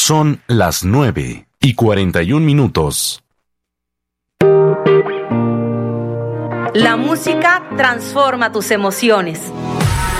Son las 9:41. La música transforma tus emociones.